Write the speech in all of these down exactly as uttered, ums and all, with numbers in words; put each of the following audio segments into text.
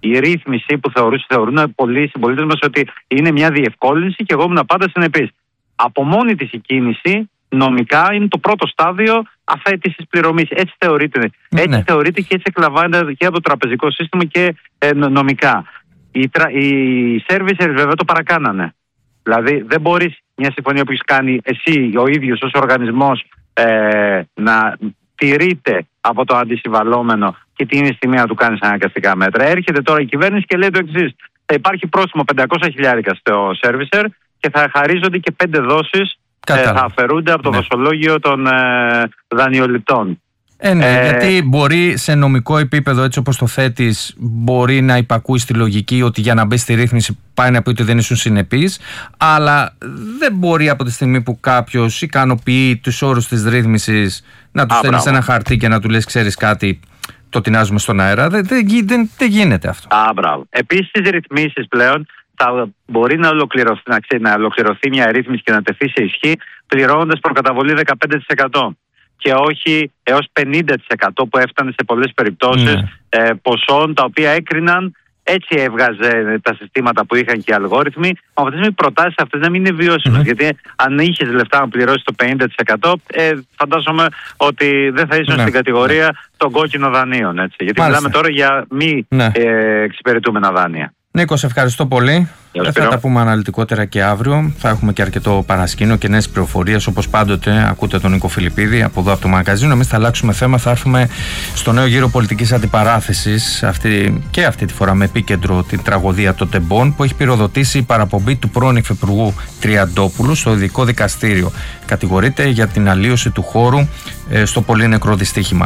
η ρύθμιση που θεωρούσε, θεωρούν πολλοί συμπολίτες μας ότι είναι μια διευκόλυνση, και εγώ ήμουν πάντα συνεπής. Από μόνη της η κίνηση νομικά είναι το πρώτο στάδιο αφαίτησης πληρωμής. Έτσι θεωρείται. Έτσι ναι. θεωρείται και έτσι εκλαμβάνεται και από το τραπεζικό σύστημα και ε, νομικά. Οι, τρα, οι servicers βέβαια το παρακάνανε. Δηλαδή δεν μπορείς μια συμφωνία που έχεις κάνει εσύ ο ίδιος ως οργανισμός ε, να τηρείται από το αντισυμβαλόμενο και τι είναι στη μία του κάνεις αναγκαστικά μέτρα. Έρχεται τώρα η κυβέρνηση και λέει το εξής: θα υπάρχει πρόστιμο πεντακόσια χιλιάρικα στο servicer και θα χαρίζονται και πέντε δόσεις ε, θα αφαιρούνται από το ναι. δοσολόγιο των ε, δανειοληπτών. Ε, ναι, ε, γιατί μπορεί σε νομικό επίπεδο, έτσι όπως το θέτεις, μπορεί να υπακούει στη λογική ότι για να μπει στη ρύθμιση πάει να πει ότι δεν ήσουν συνεπής, αλλά δεν μπορεί από τη στιγμή που κάποιος ικανοποιεί τους όρους της ρύθμισης να του στέλνεις ένα χαρτί και να του λες ξέρεις κάτι, το τεινάζουμε στον αέρα. Δεν, δεν, δεν, δεν γίνεται αυτό. Α, μπράβο. Επίσης στις ρυθμίσεις πλέον θα μπορεί να ολοκληρωθεί, να, να ολοκληρωθεί μια ρύθμιση και να τεθεί σε ισχύ πληρώνοντας προκαταβολή δεκαπέντε τοις εκατό. Και όχι έως πενήντα τοις εκατό που έφτανε σε πολλές περιπτώσεις ναι. ε, ποσών τα οποία έκριναν. Έτσι έβγαζε τα συστήματα που είχαν και οι αλγόριθμοι. Από τη στιγμή οι προτάσεις αυτές να μην είναι βιώσιμες. Mm-hmm. Γιατί αν είχες λεφτά να πληρώσεις το πενήντα τοις εκατό, ε, φαντάζομαι ότι δεν θα ήσουν ναι. στην κατηγορία ναι. των κόκκινων δανείων. Έτσι. Γιατί Μάλιστα. μιλάμε τώρα για μη ναι. ε, εξυπηρετούμενα δάνεια. Νίκο, σε ευχαριστώ πολύ. Θα τα πούμε αναλυτικότερα και αύριο. Θα έχουμε και αρκετό παρασκήνιο και νέες πληροφορίες. Όπως πάντοτε, ακούτε τον Νίκο Φιλιππίδη από εδώ από το μαγαζίνο. Εμείς θα αλλάξουμε θέμα. Θα έρθουμε στο νέο γύρο πολιτικής αντιπαράθεσης. Αυτή, και αυτή τη φορά με επίκεντρο την τραγωδία των τεμπών, που έχει πυροδοτήσει η παραπομπή του πρώην Υφυπουργού Τριαντόπουλου στο ειδικό δικαστήριο. Κατηγορείται για την αλλίωση του χώρου ε, στο πολύ νεκρό δυστύχημα.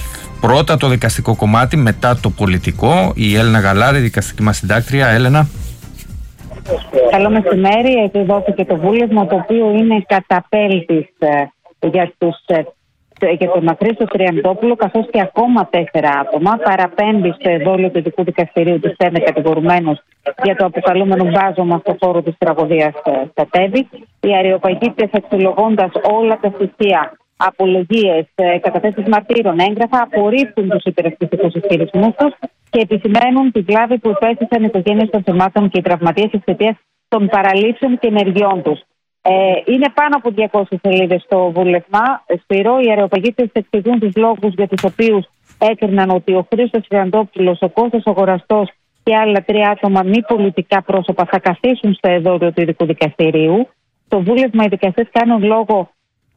Πρώτα το δικαστικό κομμάτι, μετά το πολιτικό. Η Έλενα Γαλάρη, δικαστική μας συντάκτρια. Έλενα. Καλό μεσημέρι. Εκδόθηκε το βούλευμα, το οποίο είναι καταπέλτης ε, για, τους, ε, για τον Αχρήστο Τριαντόπουλο, καθώς και ακόμα τέσσερα άτομα. Παραπέμπει στο εδόλιο του ειδικού δικαστηρίου του ΣΕΝΕ κατηγορουμένους για το αποκαλούμενο μπάζωμα στο χώρο της τραγωδίας ε, στα Τέμπη. Οι αεροπαγίτες, αξιολογώντας όλα τα στοιχεία, απολογίες, ε, καταθέσεις μαρτύρων, έγγραφα, απορρίπτουν τους υπερασπιστικούς ισχυρισμούς τους και επισημαίνουν τη βλάβη που υπέστησαν οι οικογένειες των θυμάτων και οι τραυματίες εξαιτίας των παραλήψεων και ενεργειών τους. Ε, είναι πάνω από διακόσιες σελίδες το βούλευμα. Σπυρό, οι αεροπαγίτες εξηγούν τους λόγους για τους οποίους έκριναν ότι ο Χρήστος Τριαντόπουλος, ο Κώστας Αγοραστός και άλλα τρία άτομα μη πολιτικά πρόσωπα θα καθίσουν στο εδόλιο του ειδικού δικαστηρίου. Στο βούλευμα οι δικαστές κάνουν λόγο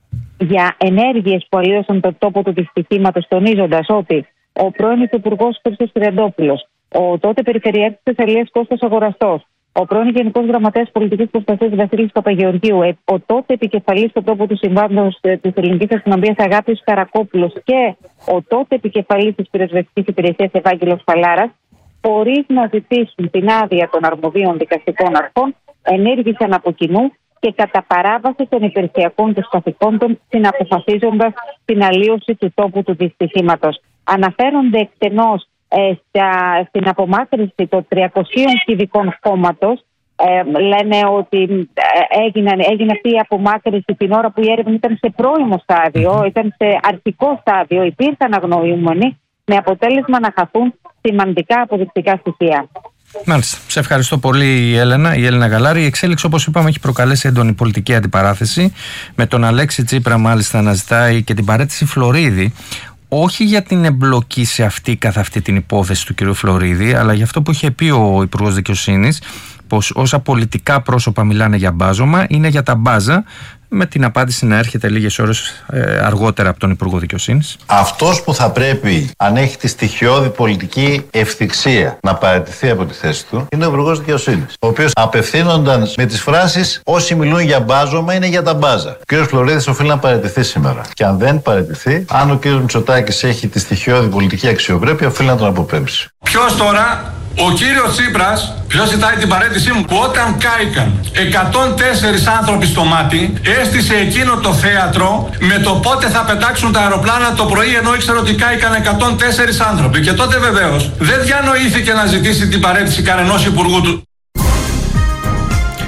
για ενέργειες που αλλίωσαν τον τόπο του δυστυχήματος, τονίζοντας ότι ο πρώην Υφυπουργός Χρήστος Τριαντόπουλος, ο τότε Περιφερειάρχης της Αλίας Κώστας Αγοραστός, ο πρώην Γενικός Γραμματέας Πολιτικής Προστασίας Βασίλης Παπαγεωργίου, ο τότε επικεφαλής στον τόπο του Συμβάντος της Ελληνικής Αστυνομίας Αγάπης Καρακόπουλος και ο τότε επικεφαλής της Πυροσβεστικής Υπηρεσίας Ευάγγελος Φαλάρας, χωρίς να ζητήσουν την άδεια των αρμοδίων δικαστικών αρχών, ενέργησαν από κοινού και κατά παράβαση των υπηρεσιακών τους καθηκόντων, συναποφασίζοντας την αλλίωση του τόπου του δυστυχήματος. Αναφέρονται εκτενώς ε, στα, στην απομάκρυνση των τριακοσίων κυβικών χώματος. Ε, λένε ότι ε, έγινε, έγινε αυτή η απομάκρυνση την ώρα που η έρευνα ήταν σε πρώιμο στάδιο, ήταν σε αρχικό στάδιο, υπήρχαν αγνοούμενοι, με αποτέλεσμα να χαθούν σημαντικά αποδεικτικά στοιχεία. Μάλιστα. Σε ευχαριστώ πολύ, η Έλενα. Η Έλενα Γαλάρη. Η εξέλιξη, όπως είπαμε, έχει προκαλέσει έντονη πολιτική αντιπαράθεση. Με τον Αλέξη Τσίπρα, μάλιστα, να ζητάει και την παραίτηση Φλωρίδη. Όχι για την εμπλοκή σε αυτή καθ' αυτή την υπόθεση του κ. Φλωρίδη, αλλά για αυτό που είχε πει ο Υπουργός Δικαιοσύνης, πως όσα πολιτικά πρόσωπα μιλάνε για μπάζωμα, είναι για τα μπάζα, με την απάντηση να έρχεται λίγες ώρες ε, αργότερα από τον Υπουργό Δικαιοσύνης. Αυτός που θα πρέπει, αν έχει τη στοιχειώδη πολιτική ευθυξία, να παραιτηθεί από τη θέση του, είναι ο Υπουργός Δικαιοσύνης, ο οποίος απευθύνονταν με τις φράσεις «Όσοι μιλούν για μπάζωμα είναι για τα μπάζα». Ο κ. Φλωρίδης οφείλει να παραιτηθεί σήμερα. Και αν δεν παραιτηθεί, αν ο κ. Μητσοτάκης έχει τη στοιχειώδη πολιτική αξιοπρέπεια, οφείλει να τον αποπέμψει. Ποιος τώρα? Ο κύριος Τσίπρας, ποιος ζητάει την παραίτησή μου, που όταν κάηκαν εκατόν τέσσερις άνθρωποι στο μάτι, έστησε εκείνο το θέατρο με το πότε θα πετάξουν τα αεροπλάνα το πρωί, ενώ ήξερε ότι κάηκαν εκατόν τέσσερις άνθρωποι. Και τότε βεβαίως δεν διανοήθηκε να ζητήσει την παραίτηση κανενός υπουργού του.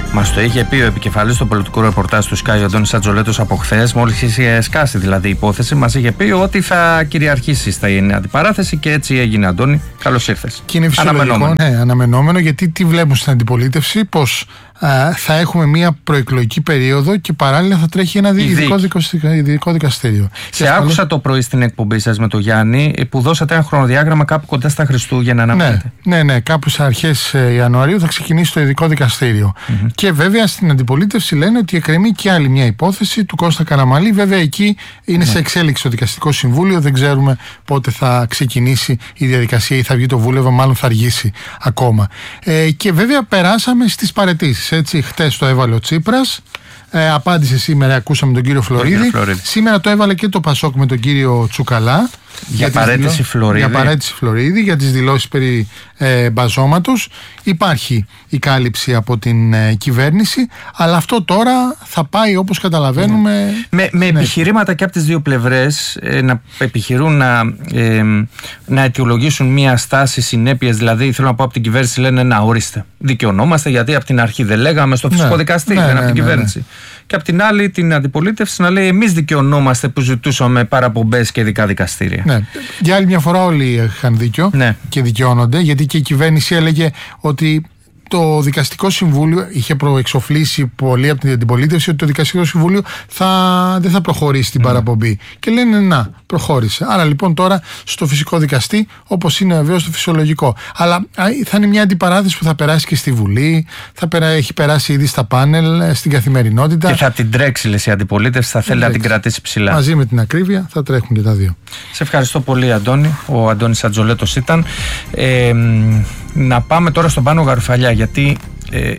Μας το είχε πει ο επικεφαλής του πολιτικού ρεπορτάζ του Sky, ο Αντώνης Ατζολέτος, από χθες, μόλις είχε σκάσει δηλαδή η υπόθεση, μας είχε πει ότι θα κυριαρχήσει στα αντιπαράθεση και έτσι έγινε, Αντώνη. Καλώς ήρθες. Και είναι φυσιολογικό, αναμενόμενο. Ναι, αναμενόμενο, γιατί τι βλέπουν στην αντιπολίτευση, πως α, θα έχουμε μια προεκλογική περίοδο και παράλληλα θα τρέχει ένα ειδικό, ειδικό δικαστήριο. Σε και άκουσα το πρωί στην εκπομπή σας με τον Γιάννη που δώσατε ένα χρονοδιάγραμμα κάπου κοντά στα Χριστούγεννα, να ναι, ναι, ναι, κάπου σε αρχές Ιανουαρίου θα ξεκινήσει το ειδικό δικαστήριο. Mm-hmm. Και βέβαια στην αντιπολίτευση λένε ότι εκκρεμεί και άλλη μια υπόθεση του Κώστα Καραμανλή. Βέβαια εκεί είναι mm-hmm. σε εξέλιξη το δικαστικό συμβούλιο. Δεν ξέρουμε πότε θα ξεκινήσει η διαδικασία ή θα βγει το βούλευμα, μάλλον θα αργήσει ακόμα. Ε, και βέβαια περάσαμε στις παραιτήσεις. Έτσι, χτες το έβαλε ο Τσίπρας. Ε, απάντησε σήμερα, ακούσαμε τον κύριο Φλωρίδη. Τον κύριο Φλωρίδη. Σήμερα το έβαλε και το Πασόκ με τον κύριο Τσουκαλά. Για, για, παρέτηση δηλώ... Φλωρίδη. για παρέτηση Φλωρίδη, για τις δηλώσεις περί ε, μπαζώματος. Υπάρχει η κάλυψη από την ε, κυβέρνηση, αλλά αυτό τώρα θα πάει, όπως καταλαβαίνουμε. Ναι. Με, με ναι. επιχειρήματα και από τις δύο πλευρές ε, να επιχειρούν να, ε, να αιτιολογήσουν μια στάση συνέπειας. Δηλαδή, θέλω να πω, από την κυβέρνηση λένε να ορίστε. Δικαιωνόμαστε, γιατί από την αρχή δεν λέγαμε στο φυσικό ναι. δικαστήριο, ναι, ναι, από την ναι, κυβέρνηση. Ναι, ναι. Και από την άλλη την αντιπολίτευση να λέει εμείς δικαιωνόμαστε που ζητούσαμε παραπομπές και ειδικά δικαστήρια. Ναι. Για άλλη μια φορά όλοι είχαν δίκιο ναι. και δικαιώνονται, γιατί και η κυβέρνηση έλεγε ότι το δικαστικό συμβούλιο είχε προεξοφλήσει πολύ από την αντιπολίτευση ότι το δικαστικό συμβούλιο θα, δεν θα προχωρήσει την mm. παραπομπή. Και λένε να, προχώρησε. Άρα λοιπόν τώρα στο φυσικό δικαστή, όπως είναι βεβαίως το φυσιολογικό. Αλλά θα είναι μια αντιπαράθεση που θα περάσει και στη Βουλή, θα περά, έχει περάσει ήδη στα πάνελ, στην καθημερινότητα. Και θα την τρέξει, λες, η αντιπολίτευση, θα θέλει να την κρατήσει ψηλά. Μαζί με την ακρίβεια θα τρέχουν και τα δύο. Σε ευχαριστώ πολύ, Αντώνη. Ο Αντώνης Ατζολέτος ήταν. Ε, να πάμε τώρα στον Πάνο Γαρουφαλιά, γιατί ε,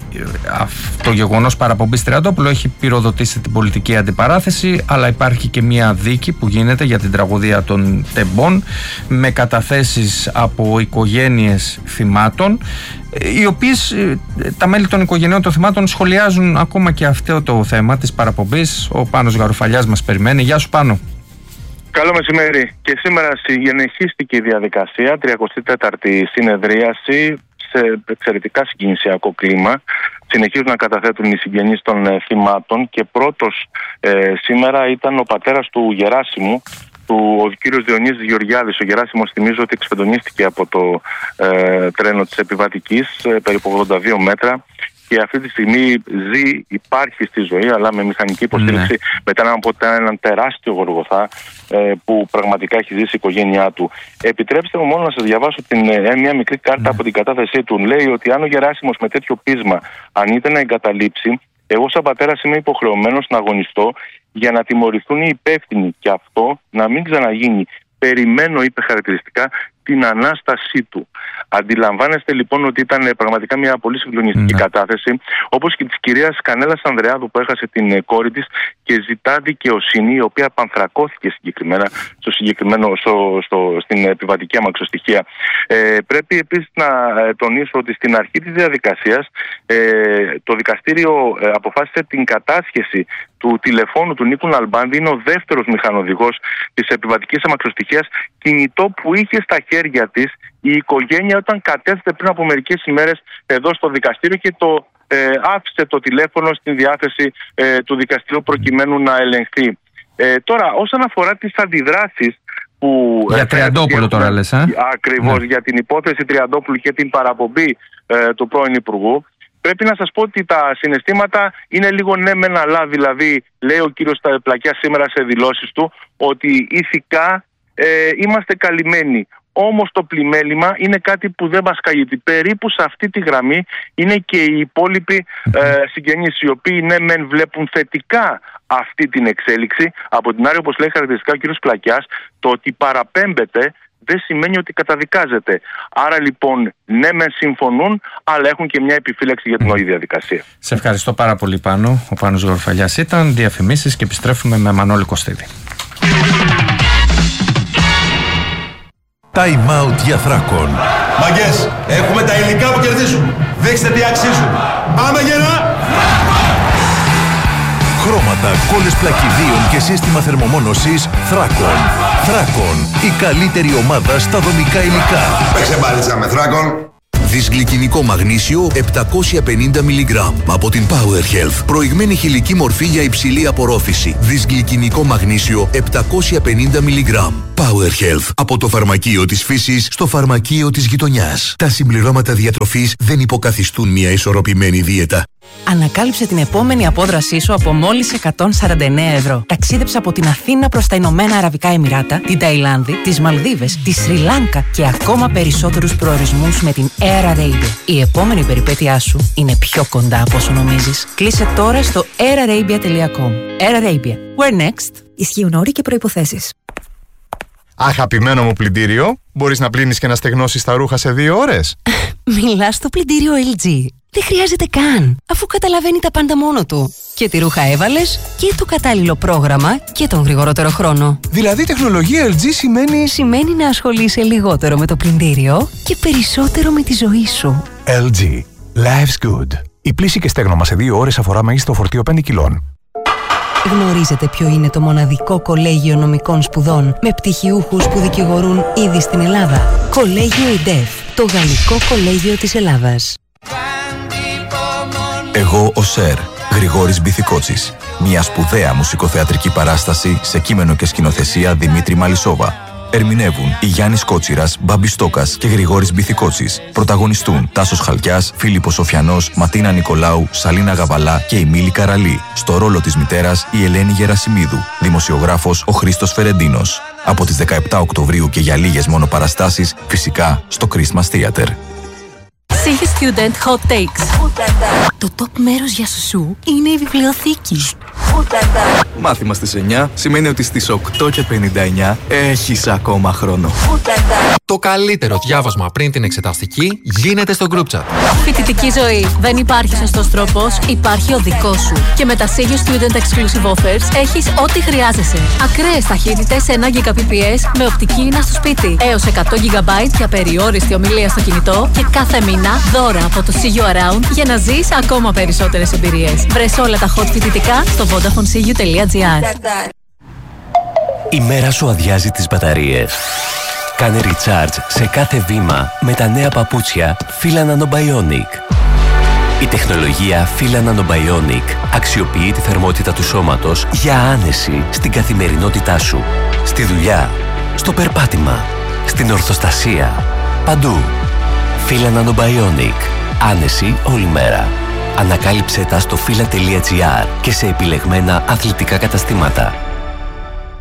το γεγονός παραπομπής Τριαντόπουλου έχει πυροδοτήσει την πολιτική αντιπαράθεση, αλλά υπάρχει και μια δίκη που γίνεται για την τραγωδία των Τεμπών με καταθέσεις από οικογένειες θυμάτων, οι οποίες τα μέλη των οικογενειών των θυμάτων σχολιάζουν ακόμα και αυτό το θέμα της παραπομπής. Ο Πάνος Γαρουφαλιάς μας περιμένει. Γεια σου, Πάνο. Καλό μεσημέρι. Και σήμερα συνεχίστηκε η διαδικασία, τριακοστή τέταρτη συνεδρίαση, σε εξαιρετικά συγκινησιακό κλίμα. Συνεχίζουν να καταθέτουν οι συγγενείς των ε, θυμάτων και πρώτος ε, σήμερα ήταν ο πατέρας του Γεράσιμου, του, ο κύριος Διονύσης Γεωργιάδης. Ο Γεράσιμος, θυμίζω ότι εξφεντονίστηκε από το ε, τρένο της επιβατικής, ε, περίπου ογδόντα δύο μέτρα. Και αυτή τη στιγμή ζει, υπάρχει στη ζωή, αλλά με μηχανική υποστήριξη, ναι. μετά από έναν τεράστιο γοργοθά ε, που πραγματικά έχει ζήσει η οικογένειά του. Επιτρέψτε μου μόνο να σας διαβάσω την, ε, μια μικρή κάρτα ναι. από την κατάθεσή του. Λέει ότι αν ο Γεράσιμος με τέτοιο πείσμα αρνείται να εγκαταλείψει, εγώ σαν πατέρας είμαι υποχρεωμένος να αγωνιστώ για να τιμωρηθούν οι υπεύθυνοι και αυτό να μην ξαναγίνει. Περιμένω, είπε χαρακτηριστικά, την Ανάστασή του. Αντιλαμβάνεστε λοιπόν ότι ήταν πραγματικά μια πολύ συγκλονιστική mm. κατάθεση, όπως και της κυρίας Κανέλας Ανδρεάδου που έχασε την κόρη της και ζητά δικαιοσύνη, η οποία πανθρακώθηκε συγκεκριμένα στο συγκεκριμένο, στο, στο, στην επιβατική αμαξοστοιχεία. Ε, πρέπει επίσης να τονίσω ότι στην αρχή της διαδικασίας ε, το δικαστήριο ε, αποφάσισε την κατάσχεση του τηλεφώνου του Νίκου Ναλμπάντη. Είναι ο δεύτερος μηχανοδηγός της επιβατικής αμαξοστοιχείας, κινητό που είχε στα χέρια της η οικογένεια όταν κατέθεσε πριν από μερικές ημέρες εδώ στο δικαστήριο και το ε, άφησε το τηλέφωνο στην διάθεση ε, του δικαστηρίου προκειμένου να ελεγχθεί. Ε, τώρα, όσον αφορά τις αντιδράσεις που... Για Τριαντόπουλο τώρα λες, ε? Ακριβώς, ναι. για την υπόθεση Τριαντόπουλου και την παραπομπή ε, του πρώην Υπουργού, πρέπει να σας πω ότι τα συναισθήματα είναι λίγο ναι μεν αλλά. Δηλαδή, λέει ο κύριος Πλακιάς σήμερα σε δηλώσεις του ότι ηθικά ε, είμαστε καλυμμένοι. Όμως το πλημέλημα είναι κάτι που δεν μας καίγεται. Περίπου σε αυτή τη γραμμή είναι και οι υπόλοιποι ε, συγγενείς, οι οποίοι ναι μεν βλέπουν θετικά αυτή την εξέλιξη. Από την άλλη, όπως λέει χαρακτηριστικά ο κύριος Πλακιάς, το ότι παραπέμπεται δεν σημαίνει ότι καταδικάζεται. Άρα λοιπόν ναι μεν συμφωνούν, αλλά έχουν και μια επιφύλαξη για την όλη διαδικασία. Σε ευχαριστώ πάρα πολύ, Πάνο. Ο Πάνος Γαρουφαλιάς ήταν. Διαφημίσεις και επιστρέφουμε με Μανώλη Κωστίδη. Time out για Θράκον. Μαγκές, έχουμε τα υλικά που κερδίζουν. Δείξτε τι αξίζουν. Πάμε γερά! Χρώματα, κόλλες πλακιδίων και σύστημα θερμομόνωσης Θράκον. Θράκον, η καλύτερη ομάδα στα δομικά υλικά. Παίξε μπάλιτσα με Θράκον. Δυσγλυκινικό μαγνήσιο επτακόσια πενήντα μιλιγκράμμ από την Power Health. Προηγμένη χηλική μορφή για υψηλή απορρόφηση. Δυσγλυκινικό μαγνήσιο επτακόσια πενήντα μιλιγκράμμ. Power Health. Από το φαρμακείο της φύσης στο φαρμακείο της γειτονιάς. Τα συμπληρώματα διατροφής δεν υποκαθιστούν μια ισορροπημένη δίαιτα. Ανακάλυψε την επόμενη απόδρασή σου από μόλις εκατόν σαράντα εννέα ευρώ. Ταξίδεψε από την Αθήνα προς τα Ηνωμένα Αραβικά Εμιράτα, την Ταϊλάνδη, τις Μαλδίβες, τη Σρι Λάνκα και ακόμα περισσότερους προορισμούς με την Air Arabia. Η επόμενη περιπέτειά σου είναι πιο κοντά από όσο νομίζεις. Κλείσε τώρα στο air arabia τελεία com. Air Arabia. Where next? Ισχύουν όροι και προϋποθέσεις. Αγαπημένο μου πλυντήριο, μπορείς να πλύνεις και να στεγνώσεις τα ρούχα σε δύο ώρες. Μιλάς στο πλυντήριο ελ τζι. Δεν χρειάζεται καν, αφού καταλαβαίνει τα πάντα μόνο του. Και τη ρούχα έβαλες και το κατάλληλο πρόγραμμα και τον γρηγορότερο χρόνο. Δηλαδή τεχνολογία ελ τζι σημαίνει... Σημαίνει να ασχολείσαι λιγότερο με το πλυντήριο και περισσότερο με τη ζωή σου. ελ τζι. Life's good. Η πλύση και στέγνομα σε δύο ώρες αφορά μέγιστο φορτίο πέντε κιλών. Γνωρίζετε ποιο είναι το μοναδικό κολέγιο νομικών σπουδών με πτυχιούχους που δικηγορούν ήδη στην Ελλάδα? Κολέγιο ΙΝΤΕΦ, το γαλλικό κολέγιο της Ελλάδας. Εγώ ο Σερ, Γρηγόρης Μπιθικότσης. Μια σπουδαία μουσικοθεατρική παράσταση σε κείμενο και σκηνοθεσία Δημήτρη Μαλισσόβα. Ερμηνεύουν η Γιάννης Κότσιρας, Μπάμπης Στόκας και Γρηγόρης Μπιθικότσης. Πρωταγωνιστούν Τάσος Χαλκιάς, Φίλιππος Σοφιανός, Ματίνα Νικολάου, Σαλίνα Γαβαλά και η Μίλη Καραλή. Στο ρόλο της μητέρας η Ελένη Γερασιμίδου. Δημοσιογράφος ο Χρήστος Φερεντίνος. Από τις δεκαεπτά Οκτωβρίου και για λίγες μόνο παραστάσεις, φυσικά στο Christmas Theater. Σίγη Student Hot Takes. Το top μέρος για σου είναι η βιβλιοθήκη. Μάθημα στις εννιά σημαίνει ότι στις οκτώ και πενήντα εννιά έχεις ακόμα χρόνο. Το καλύτερο διάβασμα πριν την εξεταστική γίνεται στο group chat. Φοιτητική ζωή. Δεν υπάρχει σωστός τρόπος, υπάρχει ο δικός σου. Και με τα Σίγη Student Exclusive Offers έχεις ό,τι χρειάζεσαι. Ακραίες ταχύτητες ένα γιγαμπιτ με οπτική ίνα στο σπίτι. Έως εκατό τζι μπι για περιόριστη ομιλία στο κινητό και κάθε μήνα δώρα από το See You Around για να ζεις ακόμα περισσότερες εμπειρίες. Βρες όλα τα hot φοιτητικά στο vodafone c u τελεία g r. Η μέρα σου αδειάζει τις μπαταρίες. Κάνε recharge σε κάθε βήμα με τα νέα παπούτσια Fila Nanobionic. Η τεχνολογία Fila Nanobionic αξιοποιεί τη θερμότητα του σώματος για άνεση στην καθημερινότητά σου. Στη δουλειά, στο περπάτημα, στην ορθοστασία, παντού. Fila Nanobionic. Άνεση όλη μέρα. Ανακάλυψέ τα στο fila τελεία g r και σε επιλεγμένα αθλητικά καταστήματα.